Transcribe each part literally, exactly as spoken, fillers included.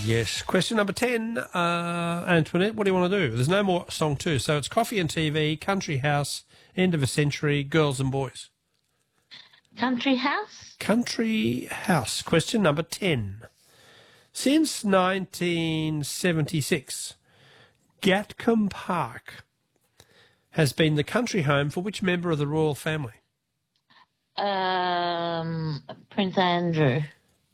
Yes. Question number ten, uh, Antoinette, what do you want to do? There's no more song two, so it's Coffee and T V, Country House, End of a Century, Girls and Boys. Country House? Country House. Question number ten. Since nineteen seventy-six, Gatcombe Park has been the country home for which member of the royal family? Um, Prince Andrew.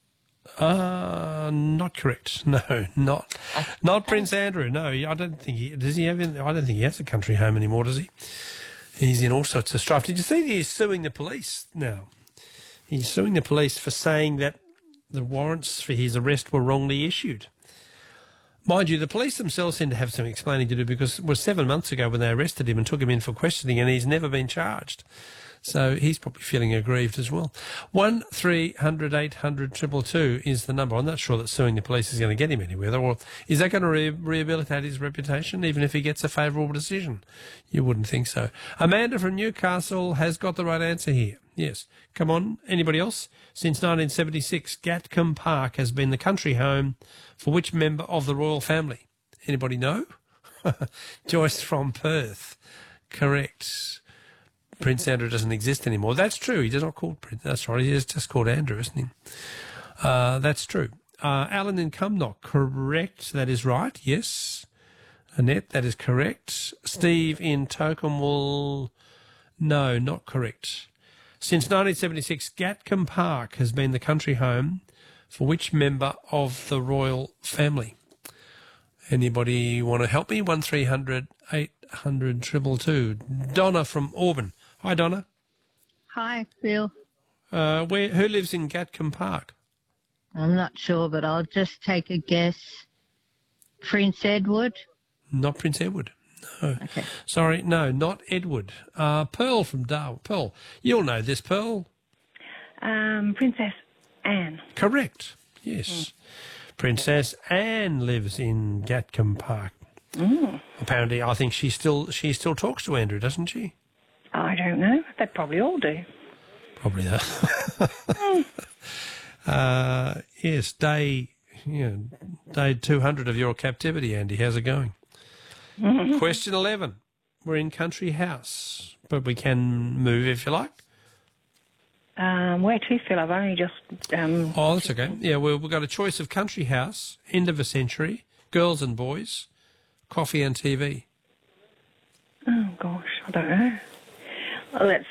Uh, not correct. No, not not Prince Andrew. No, I don't think he does. He have? I don't think he has a country home anymore, does he? He's in all sorts of strife. Did you see that he's suing the police now? He's suing the police for saying that the warrants for his arrest were wrongly issued. Mind you, the police themselves seem to have some explaining to do, because it was seven months ago when they arrested him and took him in for questioning, and he's never been charged. So he's probably feeling aggrieved as well. One three hundred eight hundred two two two is the number. I'm not sure that suing the police is going to get him anywhere. Or is that going to re- rehabilitate his reputation, even if he gets a favourable decision? You wouldn't think so. Amanda from Newcastle has got the right answer here. Yes. Come on. Anybody else? Since nineteen seventy-six, Gatcombe Park has been the country home for which member of the royal family? Anybody know? Joyce from Perth. Correct. Prince Andrew doesn't exist anymore. That's true. He's not called Prince. That's right. He is just called Andrew, isn't he? Uh, that's true. Uh, Alan in Cumnock. Correct. That is right. Yes. Annette, that is correct. Steve in Tocumwal. No, not correct. Since nineteen seventy-six, Gatcombe Park has been the country home for which member of the royal family? Anybody want to help me? One three hundred eight hundred two two two. Donna from Auburn. Hi, Donna. Hi, Phil. Uh, where? Who lives in Gatcombe Park? I'm not sure, but I'll just take a guess. Prince Edward? Not Prince Edward. No. Okay. Sorry, no, not Edward. Uh, Pearl from Darwin. Pearl, you'll know this, Pearl. Um, Princess Anne. Correct. Yes. Mm. Princess Anne lives in Gatcombe Park. Mm. Apparently, I think she still she still talks to Andrew, doesn't she? I don't know. They probably all do. Probably that. mm. uh, yes, day you know, day two hundred of your captivity, Andy. How's it going? Mm-hmm. Question eleven. We're in Country House, but we can move if you like. Um, where to, Phil? I've only just... Um, oh, that's okay. Yeah, well, we've got a choice of Country House, End of a Century, Girls and Boys, Coffee and T V. Oh, gosh, I don't know. Well, let's...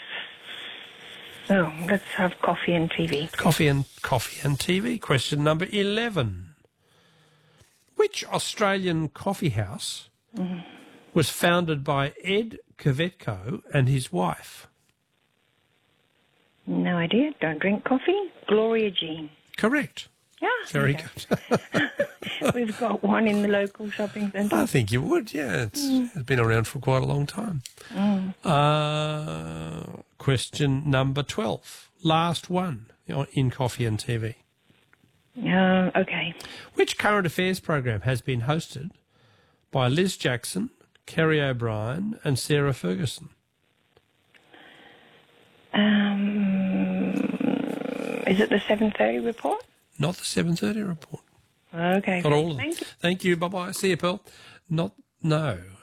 Oh, let's have Coffee and T V. Coffee and Coffee and T V. Question number eleven. Which Australian coffee house mm. was founded by Ed Kvetko and his wife? No idea. Don't drink coffee. Gloria Jean. Correct. Yeah. Very good. We've got one in the local shopping centre. I think you would, yeah. It's, mm. it's been around for quite a long time. Mm. Uh, question number twelve. Last one in Coffee and T V. Uh, okay. Which current affairs program has been hosted by Liz Jackson, Kerry O'Brien and Sarah Ferguson? Um, is it the seven thirty report? Not the seven thirty report. Okay. Not all of them. Thank you. Thank you. Bye-bye. See you, Pearl. Not, no.